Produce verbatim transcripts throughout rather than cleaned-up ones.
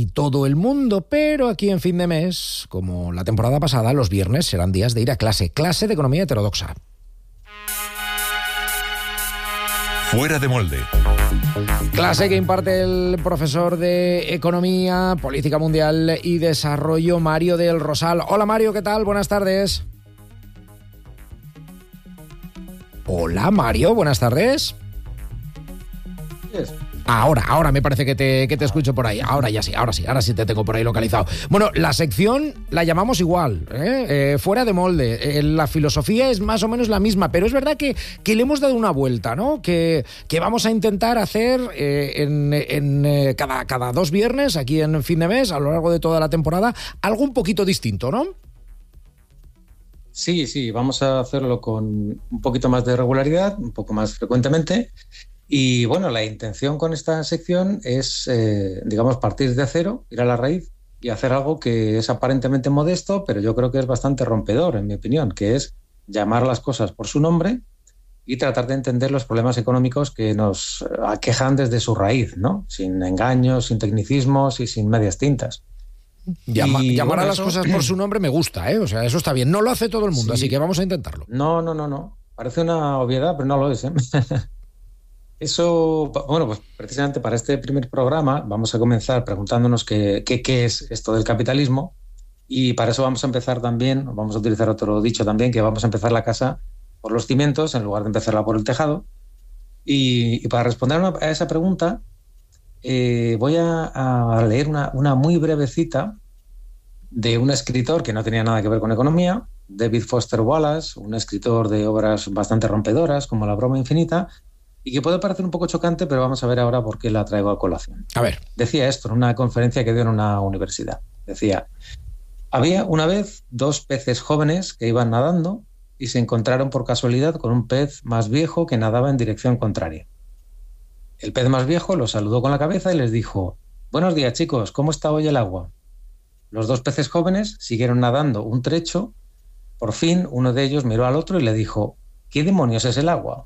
casi todo el mundo, pero aquí en fin de mes, como la temporada pasada, los viernes serán días de ir a clase, clase de economía heterodoxa. Fuera de molde. Clase que imparte el profesor de Economía, Política Mundial y Desarrollo, Mario del Rosal. Hola Mario, ¿qué tal? Buenas tardes. Hola Mario, buenas tardes. Yes. Ahora, ahora me parece que te, que te escucho por ahí. Ahora ya sí, ahora sí, ahora sí te tengo por ahí localizado. Bueno, la sección la llamamos igual, ¿eh? Eh, fuera de molde. Eh, la filosofía es más o menos la misma, pero es verdad que, que le hemos dado una vuelta, ¿no? Que, que vamos a intentar hacer eh, en, en eh, cada, cada dos viernes, aquí en fin de mes, a lo largo de toda la temporada, algo un poquito distinto, ¿no? Sí, sí, vamos a hacerlo con un poquito más de regularidad, un poco más frecuentemente. Y bueno, la intención con esta sección es, eh, digamos, partir de cero, ir a la raíz y hacer algo que es aparentemente modesto, pero yo creo que es bastante rompedor, en mi opinión, que es llamar las cosas por su nombre y tratar de entender los problemas económicos que nos aquejan desde su raíz, ¿no? Sin engaños, sin tecnicismos y sin medias tintas. Llama, y, llamar bueno, a las eso... cosas por su nombre me gusta, ¿eh? O sea, eso está bien. No lo hace todo el mundo, sí. Así que vamos a intentarlo. No, no, no, no. Parece una obviedad, pero no lo es, ¿eh? Eso, bueno, pues precisamente para este primer programa vamos a comenzar preguntándonos qué, qué, qué es esto del capitalismo, y para eso vamos a empezar también, vamos a utilizar otro dicho también, que vamos a empezar la casa por los cimientos en lugar de empezarla por el tejado. Y, y para responder a, una, a esa pregunta eh, voy a, a leer una, una muy breve cita de un escritor que no tenía nada que ver con economía, David Foster Wallace, un escritor de obras bastante rompedoras como La broma infinita, y que puede parecer un poco chocante, pero vamos a ver ahora por qué la traigo a colación. A ver. Decía esto en una conferencia que dio en una universidad. Decía: había una vez dos peces jóvenes que iban nadando y se encontraron por casualidad con un pez más viejo que nadaba en dirección contraria. El pez más viejo los saludó con la cabeza y les dijo: buenos días, chicos, ¿cómo está hoy el agua? Los dos peces jóvenes siguieron nadando un trecho. Por fin uno de ellos miró al otro y le dijo: ¿qué demonios es el agua?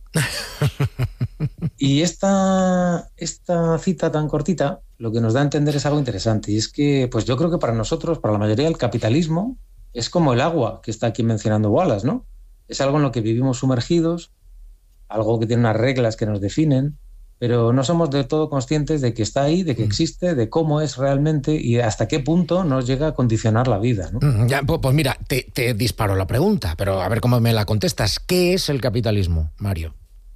Y esta, esta cita tan cortita lo que nos da a entender es algo interesante, y es que pues yo creo que para nosotros, para la mayoría, el capitalismo es como el agua que está aquí mencionando Wallace, ¿no? Es algo en lo que vivimos sumergidos, algo que tiene unas reglas que nos definen, pero no somos del todo conscientes de que está ahí, de que existe, de cómo es realmente y hasta qué punto nos llega a condicionar la vida, ¿no? Ya, pues mira, te, te disparo la pregunta, pero a ver cómo me la contestas. ¿Qué es el capitalismo, Mario?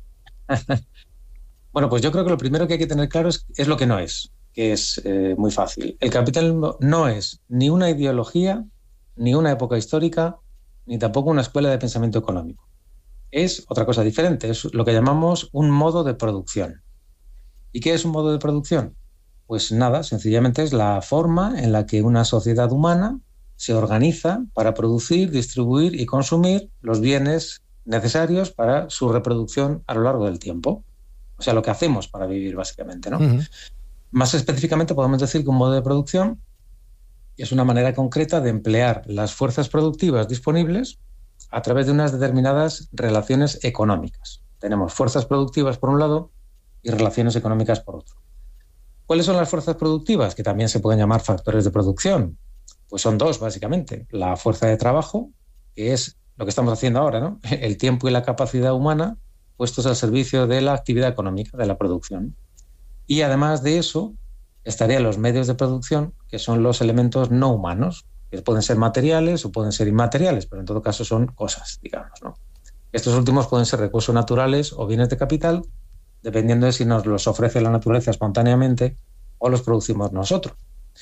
Bueno, pues yo creo que lo primero que hay que tener claro es, es lo que no es, que es eh, muy fácil. El capitalismo no es ni una ideología, ni una época histórica, ni tampoco una escuela de pensamiento económico. Es otra cosa diferente, es lo que llamamos un modo de producción. ¿Y qué es un modo de producción? Pues nada, sencillamente es la forma en la que una sociedad humana se organiza para producir, distribuir y consumir los bienes necesarios para su reproducción a lo largo del tiempo. O sea, lo que hacemos para vivir, básicamente, ¿no? Uh-huh. Más específicamente podemos decir que un modo de producción es una manera concreta de emplear las fuerzas productivas disponibles a través de unas determinadas relaciones económicas. Tenemos fuerzas productivas por un lado y relaciones económicas por otro. ¿Cuáles son las fuerzas productivas? Que también se pueden llamar factores de producción. Pues son dos, básicamente. La fuerza de trabajo, que es lo que estamos haciendo ahora, ¿no? El tiempo y la capacidad humana puestos al servicio de la actividad económica, de la producción. Y además de eso, estarían los medios de producción, que son los elementos no humanos, que pueden ser materiales o pueden ser inmateriales, pero en todo caso son cosas, digamos, ¿no? Estos últimos pueden ser recursos naturales o bienes de capital, dependiendo de si nos los ofrece la naturaleza espontáneamente o los producimos nosotros.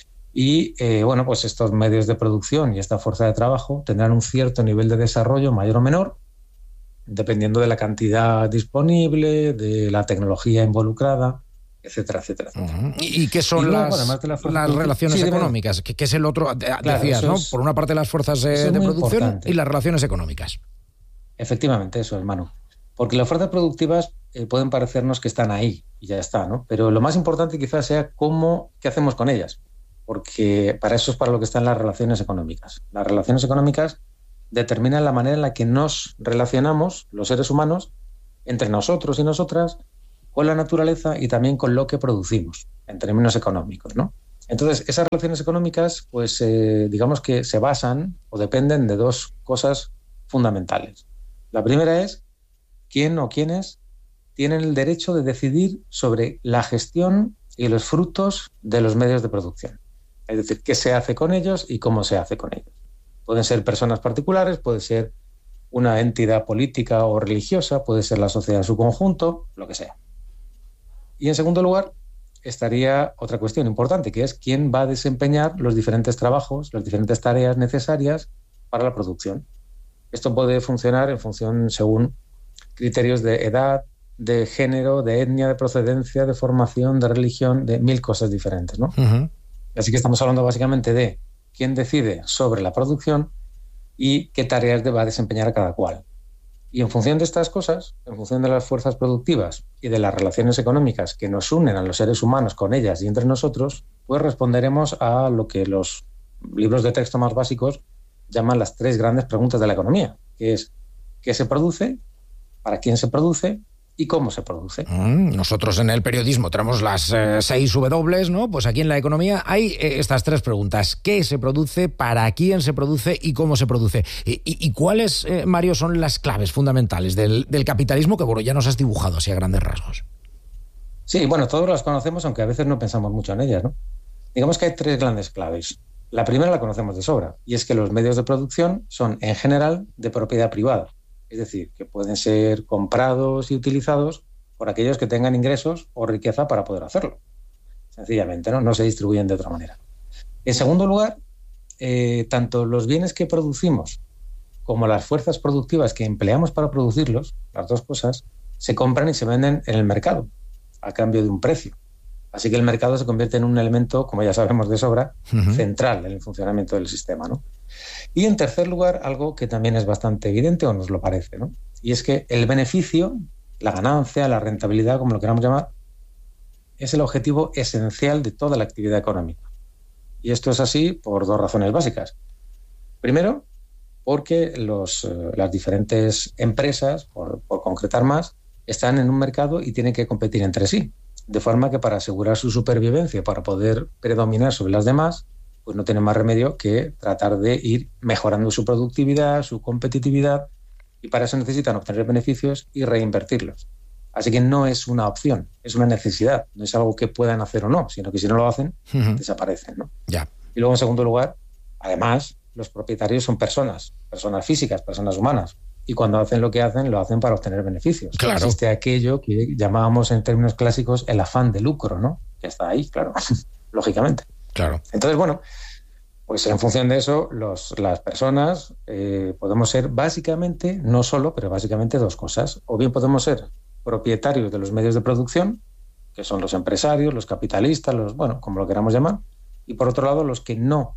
Y, eh, bueno, pues estos medios de producción y esta fuerza de trabajo tendrán un cierto nivel de desarrollo mayor o menor, dependiendo de la cantidad disponible, de la tecnología involucrada, etcétera, etcétera, etcétera. Uh-huh. ¿Y qué son y luego, las, la las relaciones sí, económicas? ¿Qué, ¿Qué es el otro? Claro, decías, ¿no? Es, por una parte las fuerzas eh, de producción importante. Y las relaciones económicas. Efectivamente, eso, hermano. Porque las fuerzas productivas eh, pueden parecernos que están ahí y ya está, ¿no? Pero lo más importante quizás sea cómo, qué hacemos con ellas. Porque para eso es para lo que están las relaciones económicas. Las relaciones económicas determinan la manera en la que nos relacionamos, los seres humanos, entre nosotros y nosotras, con la naturaleza y también con lo que producimos, en términos económicos, ¿no? Entonces, esas relaciones económicas, pues eh, digamos que se basan o dependen de dos cosas fundamentales. La primera es quién o quiénes tienen el derecho de decidir sobre la gestión y los frutos de los medios de producción. Es decir, qué se hace con ellos y cómo se hace con ellos. Pueden ser personas particulares, puede ser una entidad política o religiosa, puede ser la sociedad en su conjunto, lo que sea. Y en segundo lugar, estaría otra cuestión importante, que es quién va a desempeñar los diferentes trabajos, las diferentes tareas necesarias para la producción. Esto puede funcionar en función según criterios de edad, de género, de etnia, de procedencia, de formación, de religión, de mil cosas diferentes, ¿no? Uh-huh. Así que estamos hablando básicamente de quién decide sobre la producción y qué tareas va a desempeñar cada cual. Y en función de estas cosas, en función de las fuerzas productivas y de las relaciones económicas que nos unen a los seres humanos con ellas y entre nosotros, pues responderemos a lo que los libros de texto más básicos llaman las tres grandes preguntas de la economía, que es ¿qué se produce? ¿Para quién se produce? ¿Y cómo se produce? Mm, nosotros en el periodismo tenemos las eh, seis W, ¿no? Pues aquí en la economía hay eh, estas tres preguntas. ¿Qué se produce? ¿Para quién se produce? ¿Y cómo se produce? ¿Y, y, y cuáles, eh, Mario, son las claves fundamentales del, del capitalismo que, bueno, ya nos has dibujado así a grandes rasgos? Sí, bueno, todos las conocemos, aunque a veces no pensamos mucho en ellas, ¿no? Digamos que hay tres grandes claves. La primera la conocemos de sobra, y es que los medios de producción son, en general, de propiedad privada. Es decir, que pueden ser comprados y utilizados por aquellos que tengan ingresos o riqueza para poder hacerlo. Sencillamente, ¿no? No se distribuyen de otra manera. En segundo lugar, eh, tanto los bienes que producimos como las fuerzas productivas que empleamos para producirlos, las dos cosas, se compran y se venden en el mercado a cambio de un precio. Así que el mercado se convierte en un elemento, como ya sabemos de sobra, uh-huh. central en el funcionamiento del sistema, ¿no? Y en tercer lugar, algo que también es bastante evidente, o nos lo parece, ¿no? Y es que el beneficio, la ganancia, la rentabilidad, como lo queramos llamar, es el objetivo esencial de toda la actividad económica. Y esto es así por dos razones básicas. Primero, porque los, eh, las diferentes empresas, por, por concretar más, están en un mercado y tienen que competir entre sí. De forma que para asegurar su supervivencia, para poder predominar sobre las demás, pues no tienen más remedio que tratar de ir mejorando su productividad, su competitividad, y para eso necesitan obtener beneficios y reinvertirlos. Así que no es una opción, es una necesidad, no es algo que puedan hacer o no, sino que si no lo hacen, uh-huh. desaparecen, ¿no? Ya. Y luego, en segundo lugar, además, los propietarios son personas, personas físicas, personas humanas, y cuando hacen lo que hacen, lo hacen para obtener beneficios. Claro. Existe aquello que llamábamos en términos clásicos el afán de lucro, ¿no? Que está ahí, claro, lógicamente. Claro. Entonces, bueno, pues en función de eso, los, las personas eh, podemos ser básicamente, no solo, pero básicamente dos cosas. O bien podemos ser propietarios de los medios de producción, que son los empresarios, los capitalistas, los, bueno, como lo queramos llamar, y por otro lado, los que no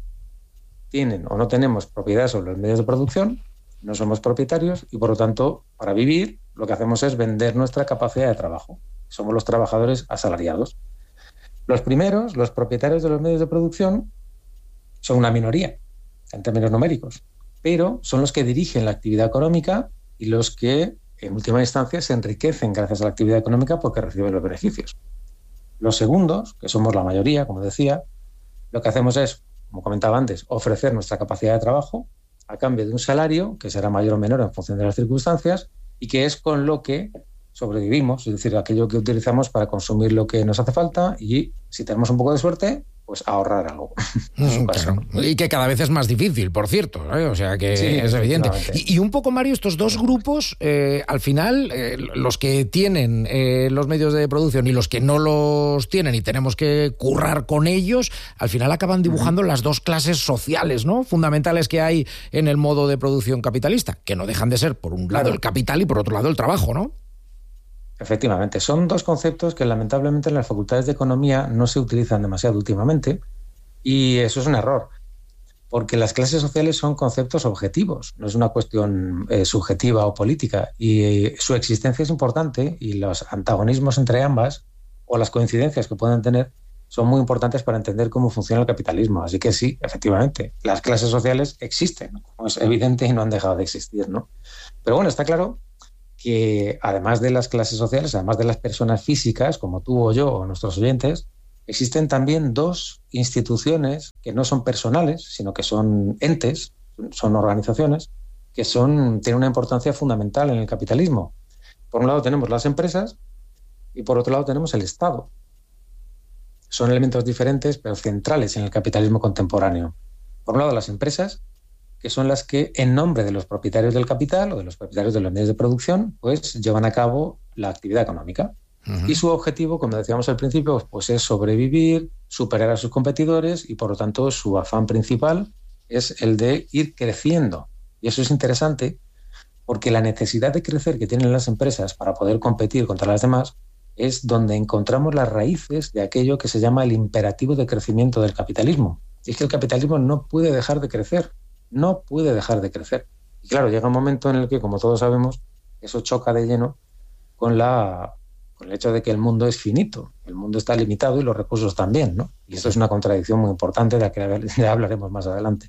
tienen o no tenemos propiedad sobre los medios de producción, no somos propietarios y, por lo tanto, para vivir, lo que hacemos es vender nuestra capacidad de trabajo. Somos los trabajadores asalariados. Los primeros, los propietarios de los medios de producción, son una minoría, en términos numéricos, pero son los que dirigen la actividad económica y los que, en última instancia, se enriquecen gracias a la actividad económica porque reciben los beneficios. Los segundos, que somos la mayoría, como decía, lo que hacemos es, como comentaba antes, ofrecer nuestra capacidad de trabajo a cambio de un salario que será mayor o menor en función de las circunstancias y que es con lo que sobrevivimos, es decir, aquello que utilizamos para consumir lo que nos hace falta y, si tenemos un poco de suerte, pues ahorrar algo. Mm, claro. Y que cada vez es más difícil, por cierto, ¿eh? O sea que sí, es evidente. Y, y un poco, Mario, estos dos grupos, eh, al final, eh, los que tienen eh, los medios de producción y los que no los tienen y tenemos que currar con ellos, al final acaban dibujando uh-huh. las dos clases sociales, ¿no? Fundamentales que hay en el modo de producción capitalista, que no dejan de ser, por un lado, claro, el capital y por otro lado, el trabajo, ¿no? Efectivamente, son dos conceptos que lamentablemente en las facultades de economía no se utilizan demasiado últimamente y eso es un error, porque las clases sociales son conceptos objetivos, no es una cuestión eh, subjetiva o política y eh, su existencia es importante y los antagonismos entre ambas o las coincidencias que puedan tener son muy importantes para entender cómo funciona el capitalismo. Así que sí, efectivamente, las clases sociales existen, ¿no? Es evidente y no han dejado de existir, ¿no? Pero bueno, está claro que además de las clases sociales, además de las personas físicas, como tú o yo o nuestros oyentes, existen también dos instituciones que no son personales, sino que son entes, son organizaciones, que son, tienen una importancia fundamental en el capitalismo. Por un lado tenemos las empresas y por otro lado tenemos el Estado. Son elementos diferentes pero centrales en el capitalismo contemporáneo. Por un lado las empresas, que son las que en nombre de los propietarios del capital o de los propietarios de los medios de producción, pues llevan a cabo la actividad económica. Uh-huh. Y su objetivo, como decíamos al principio, pues es sobrevivir, superar a sus competidores y por lo tanto su afán principal es el de ir creciendo. Y eso es interesante porque la necesidad de crecer que tienen las empresas para poder competir contra las demás es donde encontramos las raíces de aquello que se llama el imperativo de crecimiento del capitalismo. Y es que el capitalismo no puede dejar de crecer, no puede dejar de crecer. Y claro, llega un momento en el que, como todos sabemos, eso choca de lleno con la... con el hecho de que el mundo es finito, el mundo está limitado y los recursos también, ¿no? Y esto es una contradicción muy importante de la que ya hablaremos más adelante.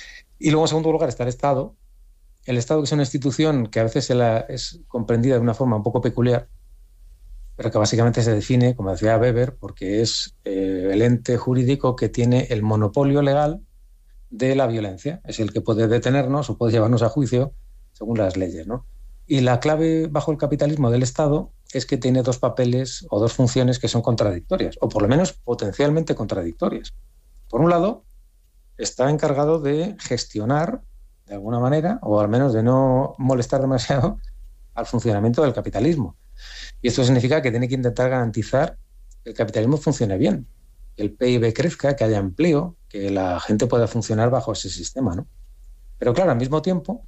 Y luego, en segundo lugar, está el Estado. El Estado, que es una institución que a veces se la es comprendida de una forma un poco peculiar, pero que básicamente se define, como decía Weber, porque es eh, el ente jurídico que tiene el monopolio legal de la violencia. Es el que puede detenernos o puede llevarnos a juicio según las leyes, ¿no? Y la clave bajo el capitalismo del Estado es que tiene dos papeles o dos funciones que son contradictorias, o por lo menos potencialmente contradictorias. Por un lado, está encargado de gestionar, de alguna manera, o al menos de no molestar demasiado al funcionamiento del capitalismo. Y esto significa que tiene que intentar garantizar que el capitalismo funcione bien, que el P I B crezca, que haya empleo, que la gente pueda funcionar bajo ese sistema, ¿no? Pero claro, al mismo tiempo,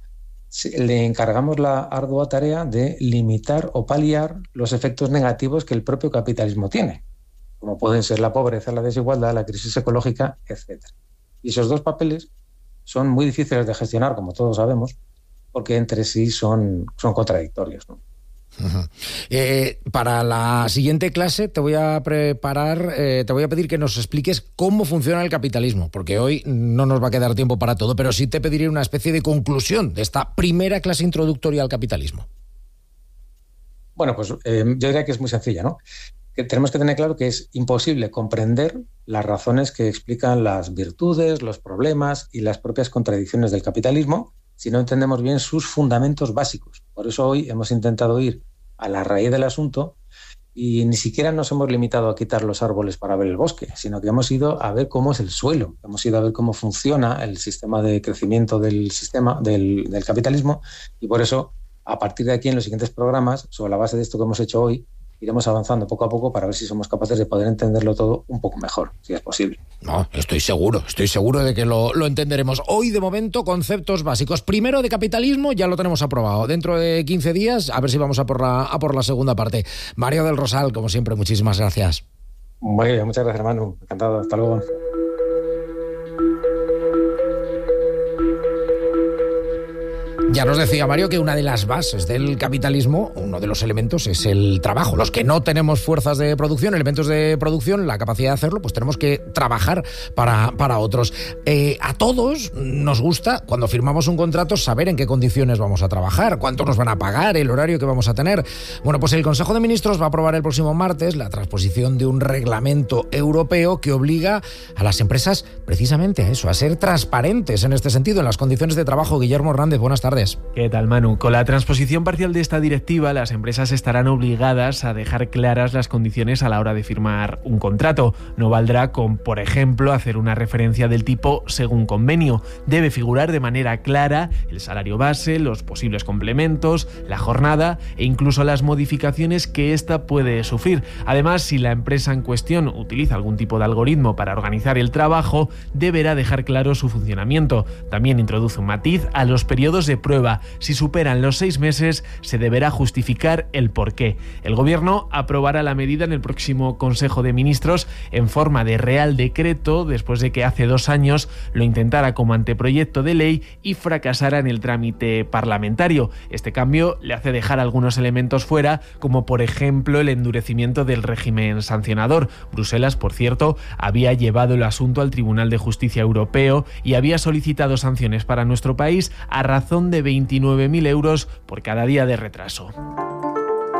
le encargamos la ardua tarea de limitar o paliar los efectos negativos que el propio capitalismo tiene, como pueden ser la pobreza, la desigualdad, la crisis ecológica, etcétera. Y esos dos papeles son muy difíciles de gestionar, como todos sabemos, porque entre sí son, son contradictorios, ¿no? Uh-huh. Eh, para la siguiente clase te voy a preparar, eh, te voy a pedir que nos expliques cómo funciona el capitalismo, porque hoy no nos va a quedar tiempo para todo, pero sí te pediré una especie de conclusión de esta primera clase introductoria al capitalismo. Bueno, pues eh, yo diría que es muy sencilla, ¿no? Que tenemos que tener claro que es imposible comprender las razones que explican las virtudes, los problemas y las propias contradicciones del capitalismo si no entendemos bien sus fundamentos básicos. Por eso hoy hemos intentado ir a la raíz del asunto y ni siquiera nos hemos limitado a quitar los árboles para ver el bosque, sino que hemos ido a ver cómo es el suelo, hemos ido a ver cómo funciona el sistema de crecimiento del sistema del, del capitalismo, y por eso, a partir de aquí, en los siguientes programas, sobre la base de esto que hemos hecho hoy, iremos avanzando poco a poco para ver si somos capaces de poder entenderlo todo un poco mejor, si es posible. No, estoy seguro, estoy seguro de que lo, lo entenderemos. Hoy, de momento, conceptos básicos. Primero, de capitalismo, ya lo tenemos aprobado. Dentro de quince días, a ver si vamos a por la, a por la segunda parte. Mario del Rosal, como siempre, muchísimas gracias. Muy bien, muchas gracias, hermano. Encantado. Hasta luego. Ya nos decía Mario que una de las bases del capitalismo, uno de los elementos, es el trabajo. Los que no tenemos fuerzas de producción, elementos de producción, la capacidad de hacerlo, pues tenemos que trabajar para, para otros. Eh, a todos nos gusta, cuando firmamos un contrato, saber en qué condiciones vamos a trabajar, cuánto nos van a pagar, el horario que vamos a tener. Bueno, pues el Consejo de Ministros va a aprobar el próximo martes la transposición de un reglamento europeo que obliga a las empresas precisamente a eso, a ser transparentes en este sentido, en las condiciones de trabajo. Guillermo Hernández, buenas tardes. ¿Qué tal, Manu? Con la transposición parcial de esta directiva, las empresas estarán obligadas a dejar claras las condiciones a la hora de firmar un contrato. No valdrá con, por ejemplo, hacer una referencia del tipo según convenio. Debe figurar de manera clara el salario base, los posibles complementos, la jornada e incluso las modificaciones que ésta puede sufrir. Además, si la empresa en cuestión utiliza algún tipo de algoritmo para organizar el trabajo, deberá dejar claro su funcionamiento. También introduce un matiz a los periodos de prueba. Si superan los seis meses, se deberá justificar el porqué. El Gobierno aprobará la medida en el próximo Consejo de Ministros en forma de Real Decreto, después de que hace dos años lo intentara como anteproyecto de ley y fracasara en el trámite parlamentario. Este cambio le hace dejar algunos elementos fuera, como por ejemplo el endurecimiento del régimen sancionador. Bruselas, por cierto, había llevado el asunto al Tribunal de Justicia Europeo y había solicitado sanciones para nuestro país a razón de veintinueve mil euros por cada día de retraso.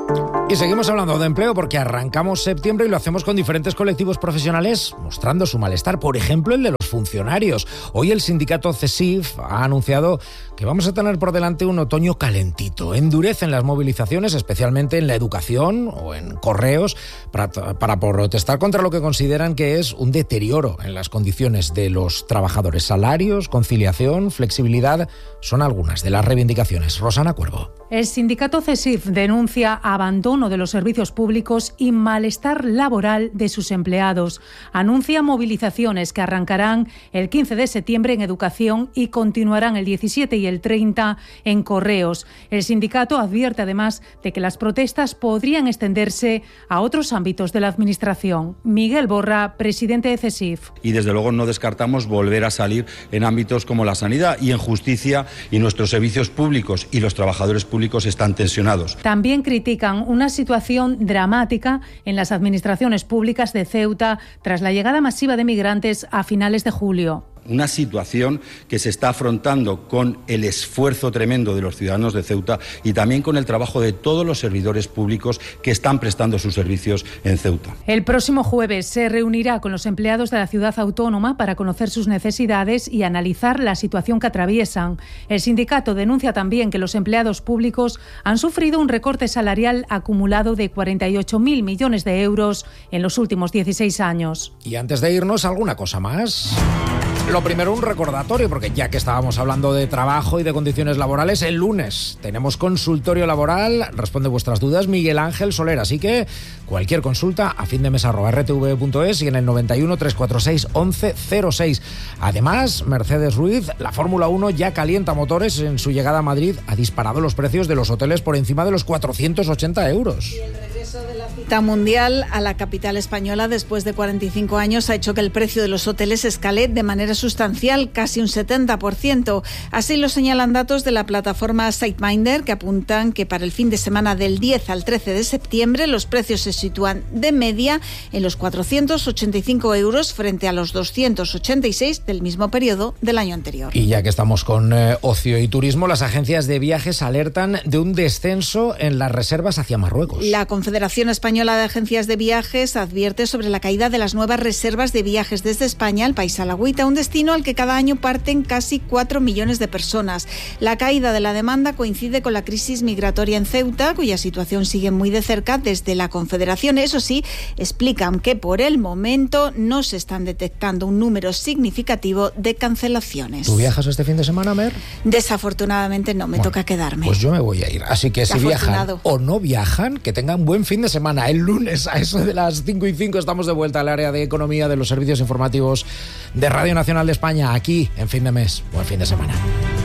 Y seguimos hablando de empleo porque arrancamos septiembre y lo hacemos con diferentes colectivos profesionales mostrando su malestar. Por ejemplo, el de los funcionarios. Hoy el sindicato CESIF ha anunciado que vamos a tener por delante un otoño calentito. Endurecen las movilizaciones, especialmente en la educación o en correos, para, para protestar contra lo que consideran que es un deterioro en las condiciones de los trabajadores. Salarios, conciliación, flexibilidad son algunas de las reivindicaciones. Rosana Cuervo. El sindicato CESIF denuncia abandono de los servicios públicos y malestar laboral de sus empleados. Anuncia movilizaciones que arrancarán el quince de septiembre en educación y continuarán el diecisiete y el treinta en correos. El sindicato advierte además de que las protestas podrían extenderse a otros ámbitos de la administración. Miguel Borra, presidente de CESIF. Y desde luego no descartamos volver a salir en ámbitos como la sanidad y en justicia, y nuestros servicios públicos y los trabajadores públicos están tensionados. También critican una situación dramática en las administraciones públicas de Ceuta tras la llegada masiva de migrantes a finales de julio. Una situación que se está afrontando con el esfuerzo tremendo de los ciudadanos de Ceuta y también con el trabajo de todos los servidores públicos que están prestando sus servicios en Ceuta. El próximo jueves se reunirá con los empleados de la ciudad autónoma para conocer sus necesidades y analizar la situación que atraviesan. El sindicato denuncia también que los empleados públicos han sufrido un recorte salarial acumulado de cuarenta y ocho mil millones de euros en los últimos dieciséis años. Y antes de irnos, ¿alguna cosa más? Lo primero, un recordatorio, porque ya que estábamos hablando de trabajo y de condiciones laborales, el lunes tenemos consultorio laboral, responde vuestras dudas Miguel Ángel Soler, así que cualquier consulta a findemes arroba r t v punto es y en el noventa y uno, trescientos cuarenta y seis, once cero seis. Además, Mercedes Ruiz, la Fórmula uno ya calienta motores. En su llegada a Madrid ha disparado los precios de los hoteles por encima de los cuatrocientos ochenta euros. Y el regreso de la cita mundial a la capital española después de cuarenta y cinco años ha hecho que el precio de los hoteles escale de manera sustancial, casi un setenta por ciento. Así lo señalan datos de la plataforma SiteMinder, que apuntan que para el fin de semana del diez al trece de septiembre los precios se sitúan de media en los cuatrocientos ochenta y cinco euros frente a los doscientos ochenta y seis del mismo periodo del año anterior. Y ya que estamos con eh, ocio y turismo, las agencias de viajes alertan de un descenso en las reservas hacia Marruecos. La Confederación Española de Agencias de Viajes advierte sobre la caída de las nuevas reservas de viajes desde España al país alawita, un destino al que cada año parten casi cuatro millones de personas. La caída de la demanda coincide con la crisis migratoria en Ceuta, cuya situación sigue muy de cerca desde la Confederación. Eso sí, explican que por el momento no se están detectando un número significativo de cancelaciones. ¿Tú viajas este fin de semana, Mer? Desafortunadamente no, me bueno, toca quedarme. Pues yo me voy a ir. Así que si viajan o no viajan, que tengan buen fin de semana. El lunes a eso de las cinco y cinco estamos de vuelta al área de economía de los servicios informativos de Radio Nacional de España, aquí en Fin de Mes. Buen fin de semana.